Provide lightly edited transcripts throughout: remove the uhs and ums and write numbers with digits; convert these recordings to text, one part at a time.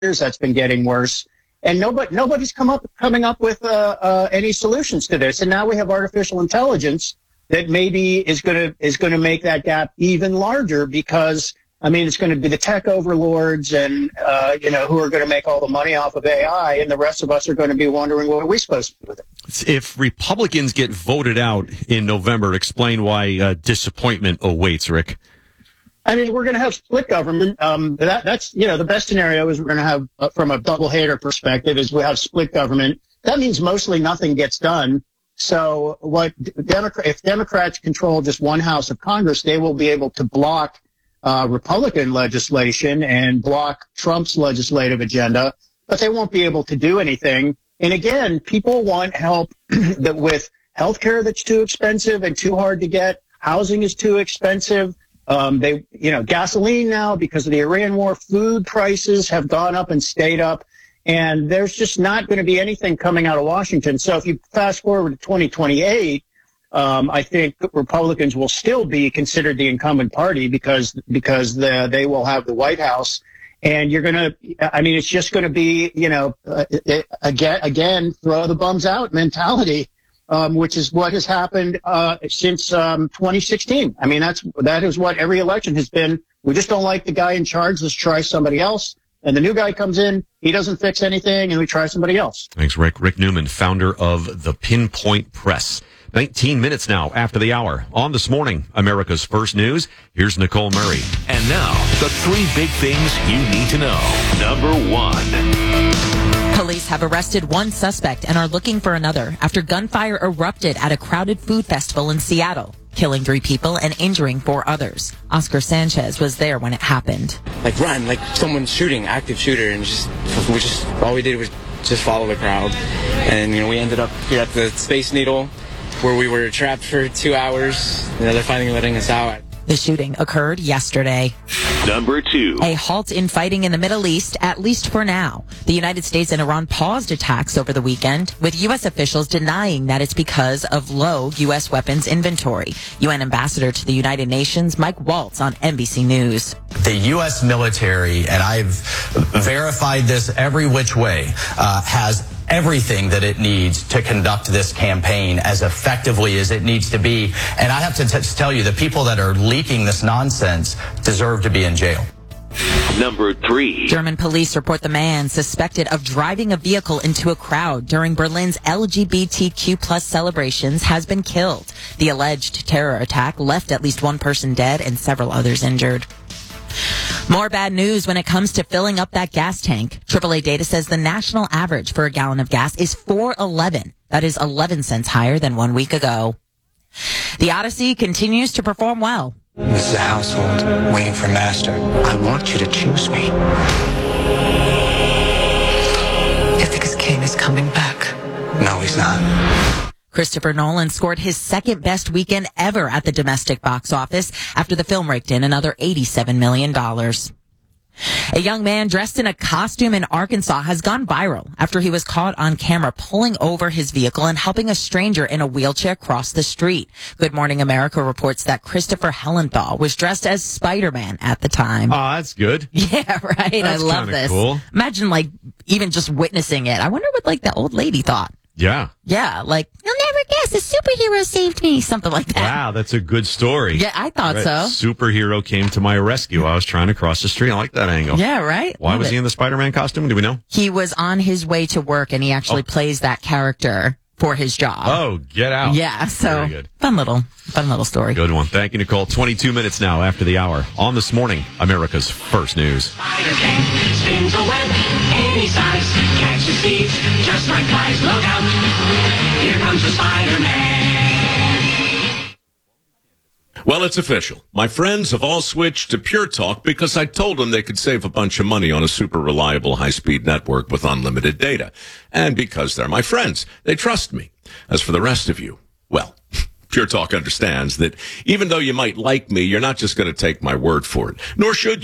years that's been getting worse. And nobody's coming up with any solutions to this. And now we have artificial intelligence that maybe is going to make that gap even larger because, I mean, it's going to be the tech overlords and, who are going to make all the money off of AI. And the rest of us are going to be wondering, what are we supposed to do with it? If Republicans get voted out in November, explain why disappointment awaits, Rick. I mean, we're going to have split government. That's the best scenario is we're going to have, from a doubleheader perspective, is we have split government. That means mostly nothing gets done. So if Democrats control just one house of Congress, they will be able to block Republican legislation and block Trump's legislative agenda, but they won't be able to do anything. And again, people want help with health care that's too expensive and too hard to get. Housing is too expensive. Gasoline now, because of the Iran war, food prices have gone up and stayed up. And there's just not going to be anything coming out of Washington. So if you fast forward to 2028, I think Republicans will still be considered the incumbent party because they will have the White House. And it's just going to be, again, throw the bums out mentality. Which is what has happened since 2016. I mean, that is what every election has been. We just don't like the guy in charge. Let's try somebody else. And the new guy comes in, he doesn't fix anything, and we try somebody else. Thanks, Rick. Rick Newman, founder of the Pinpoint Press. 19 minutes now after the hour. On This Morning, America's First News, here's Nicole Murray. And now, the three big things you need to know. Number one. Police have arrested one suspect and are looking for another after gunfire erupted at a crowded food festival in Seattle, killing 3 people and injuring 4 others. Oscar Sanchez was there when it happened. Run, like someone's shooting, active shooter, and all we did was just follow the crowd. And, we ended up here at the Space Needle, where we were trapped for 2 hours. They're finally letting us out. The shooting occurred yesterday. Number 2. A halt in fighting in the Middle East, at least for now. The United States and Iran paused attacks over the weekend, with U.S. officials denying that it's because of low U.S. weapons inventory. UN Ambassador to the United Nations, Mike Waltz, on NBC News. The U.S. military, and I've verified this every which way, has everything that it needs to conduct this campaign as effectively as it needs to be. And I have to tell you, the people that are leaking this nonsense deserve to be in jail. Number 3. German police report the man suspected of driving a vehicle into a crowd during Berlin's LGBTQ plus celebrations has been killed. The alleged terror attack left at least one person dead and several others injured. More bad news when it comes to filling up that gas tank. AAA data says the national average for a gallon of gas is $4.11. That is 11 cents higher than 1 week ago. The Odyssey continues to perform well. This is a household waiting for master. I want you to choose me. You think his king is coming back? No, he's not. Christopher Nolan scored his second best weekend ever at the domestic box office after the film raked in another $87 million. A young man dressed in a costume in Arkansas has gone viral after he was caught on camera pulling over his vehicle and helping a stranger in a wheelchair cross the street. Good Morning America reports that Christopher Hellenthal was dressed as Spider-Man at the time. Oh, that's good. Yeah, right. That's I love this. Cool. Imagine, even just witnessing it. I wonder what, the old lady thought. Yeah. Yeah, you'll never guess, a superhero saved me. Something like that. Wow, that's a good story. Yeah, I thought so. Superhero came to my rescue. I was trying to cross the street. I like that angle. Yeah, right? Why was he in the Spider-Man costume? Do we know? He was on his way to work, and he actually plays that character for his job. Oh, get out. Yeah, so very good. Fun little story. Good one. Thank you, Nicole. 22 minutes now after the hour. On This Morning, America's First News. Spider-Man spins a web any size, catches thieves just like flies. Look out, here comes the Spider-Man. Well, it's official. My friends have all switched to Pure Talk because I told them they could save a bunch of money on a super reliable high-speed network with unlimited data. And because they're my friends, they trust me. As for the rest of you, well, Pure Talk understands that even though you might like me, you're not just going to take my word for it, nor should you.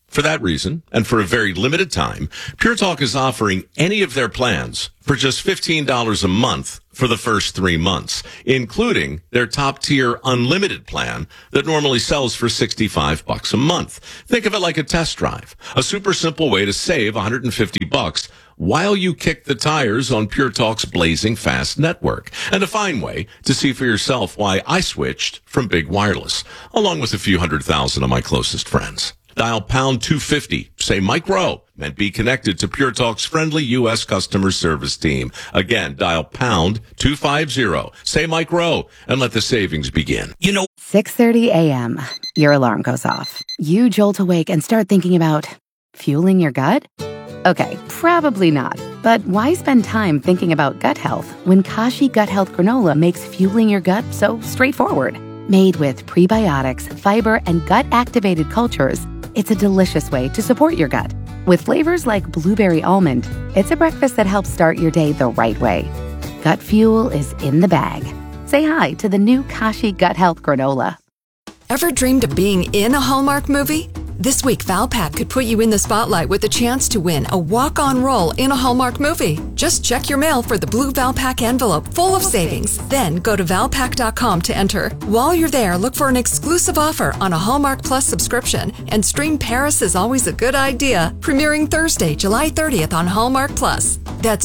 For that reason, and for a very limited time, Pure Talk is offering any of their plans for just $15 a month for the first 3 months, including their top-tier unlimited plan that normally sells for $65 a month. Think of it like a test drive, a super simple way to save $150 while you kick the tires on Pure Talk's blazing fast network, and a fine way to see for yourself why I switched from Big Wireless, along with a few 100,000 of my closest friends. Dial pound 250, say Mike Rowe, and be connected to Pure Talk's friendly U.S. customer service team. Again, dial pound 250, say Mike Rowe, and let the savings begin. 6:30 a.m. Your alarm goes off. You jolt awake and start thinking about fueling your gut? Okay, probably not. But why spend time thinking about gut health when Kashi Gut Health Granola makes fueling your gut so straightforward? Made with prebiotics, fiber, and gut-activated cultures, it's a delicious way to support your gut. With flavors like blueberry almond, it's a breakfast that helps start your day the right way. Gut fuel is in the bag. Say hi to the new Kashi Gut Health Granola. Ever dreamed of being in a Hallmark movie? This week, Valpak could put you in the spotlight with a chance to win a walk-on role in a Hallmark movie. Just check your mail for the blue Valpak envelope full of savings. Then go to Valpak.com to enter. While you're there, look for an exclusive offer on a Hallmark Plus subscription and stream Paris is Always a Good Idea, premiering Thursday, July 30th on Hallmark Plus. That's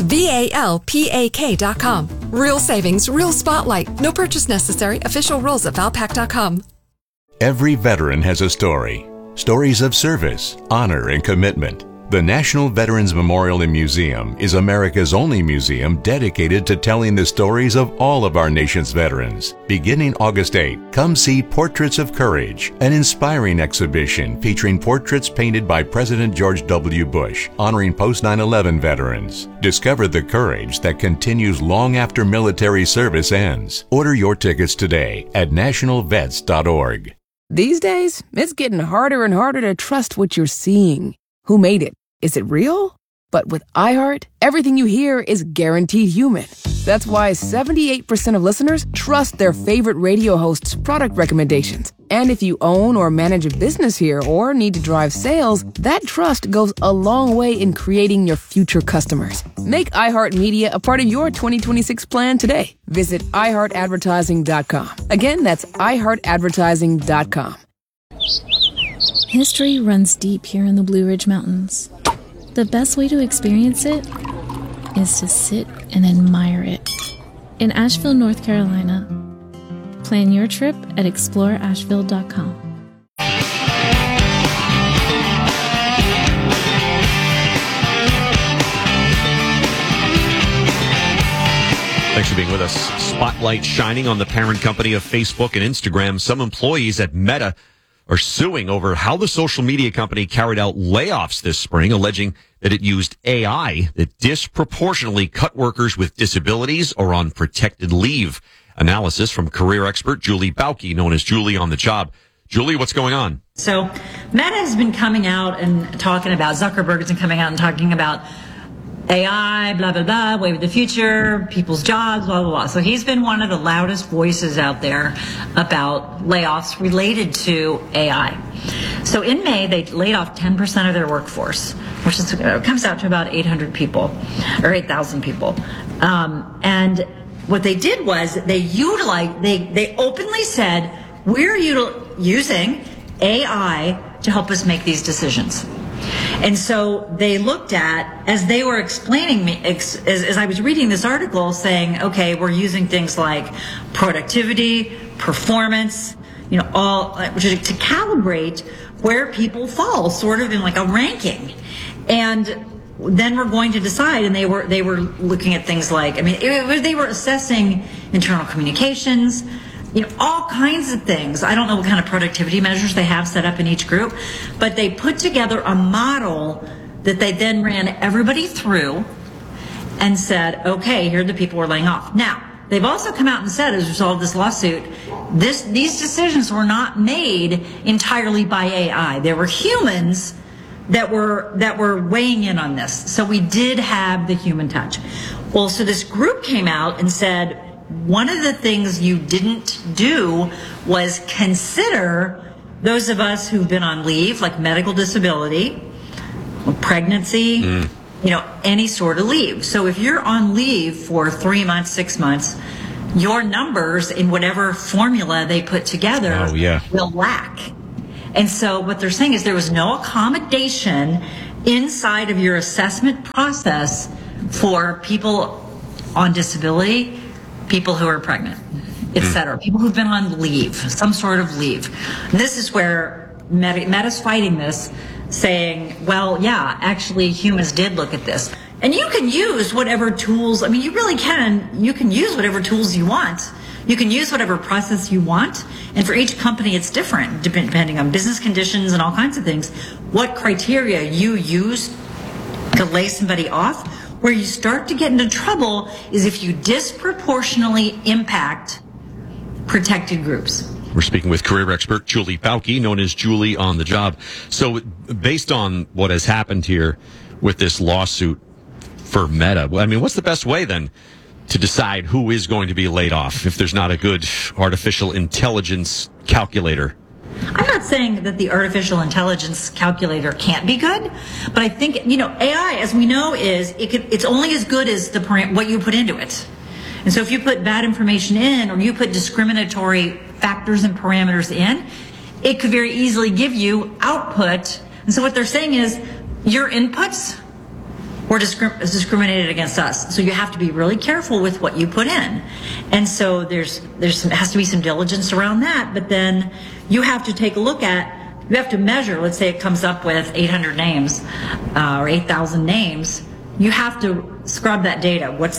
VALPAK.com. Real savings, real spotlight. No purchase necessary. Official rules at Valpak.com. Every veteran has a story. Stories of service, honor, and commitment. The National Veterans Memorial and Museum is America's only museum dedicated to telling the stories of all of our nation's veterans. Beginning August 8, come see Portraits of Courage, an inspiring exhibition featuring portraits painted by President George W. Bush, honoring post-9/11 veterans. Discover the courage that continues long after military service ends. Order your tickets today at nationalvets.org. These days, it's getting harder and harder to trust what you're seeing. Who made it? Is it real? But with iHeart, everything you hear is guaranteed human. That's why 78% of listeners trust their favorite radio host's product recommendations. And if you own or manage a business here or need to drive sales, that trust goes a long way in creating your future customers. Make iHeartMedia a part of your 2026 plan today. Visit iHeartAdvertising.com. Again, that's iHeartAdvertising.com. History runs deep here in the Blue Ridge Mountains. The best way to experience it is to sit and admire it. In Asheville, North Carolina. Plan your trip at exploreasheville.com. Thanks for being with us. Spotlight shining on the parent company of Facebook and Instagram. Some employees at Meta are suing over how the social media company carried out layoffs this spring, alleging that it used AI that disproportionately cut workers with disabilities or on protected leave. Analysis from career expert Julie Bauke, known as Julie on the Job. Julie, what's going on? So Meta has been coming out and talking about, Zuckerberg has been coming out and talking about AI, blah, blah, blah, wave of the future, people's jobs, blah, blah, blah. So he's been one of the loudest voices out there about layoffs related to AI. So in May, they laid off 10% of their workforce, which comes out to about 800 people, or 8,000 people. And what they did was they openly said, we're using AI to help us make these decisions. And so they looked at, as they were explaining me, as I was reading this article, saying, okay, we're using things like productivity, performance, all to calibrate where people fall, sort of in like a ranking. And then we're going to decide, and they were looking at things like, they were assessing internal communications, all kinds of things. I don't know what kind of productivity measures they have set up in each group, but they put together a model that they then ran everybody through and said, okay, here are the people we're laying off. Now, they've also come out and said, as a result of this lawsuit, these decisions were not made entirely by AI. There were humans that were weighing in on this. So we did have the human touch. Well, so this group came out and said, one of the things you didn't do was consider those of us who've been on leave, like medical disability, pregnancy, any sort of leave. So if you're on leave for 3 months, 6 months, your numbers in whatever formula they put together will lack. And so what they're saying is there was no accommodation inside of your assessment process for people on disability, people who are pregnant, etc., people who've been on leave, some sort of leave. And this is where Meta's fighting this, saying, well, yeah, actually humans did look at this. And you can use whatever tools, I mean, you really can. You can use whatever tools you want. You can use whatever process you want. And for each company, it's different, depending on business conditions and all kinds of things. What criteria you use to lay somebody off, where you start to get into trouble is if you disproportionately impact protected groups. We're speaking with career expert Julie Bauke, known as Julie on the Job. So based on what has happened here with this lawsuit for Meta, I mean, what's the best way then to decide who is going to be laid off if there's not a good artificial intelligence calculator? I'm not saying that the artificial intelligence calculator can't be good, but I think, AI, as we know, it's only as good as what you put into it. And so if you put bad information in, or you put discriminatory factors and parameters in, it could very easily give you output. And so what they're saying is your inputs were discriminated against us. So you have to be really careful with what you put in. And so has to be some diligence around that. But then you have to take a look at, you have to measure, let's say it comes up with 800 names or 8,000 names. You have to scrub that data. What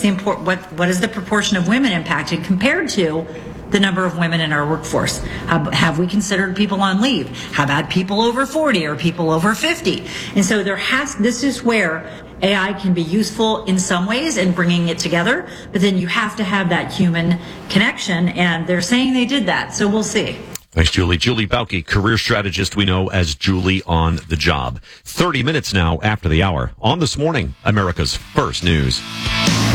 is the proportion of women impacted compared to the number of women in our workforce? Have we considered people on leave? How about people over 40 or people over 50? And so this is where AI can be useful in some ways in bringing it together, but then you have to have that human connection, and they're saying they did that, so we'll see. Thanks, Julie. Julie Bauke, career strategist we know as Julie on the Job. 30 minutes now after the hour on This Morning, America's First News.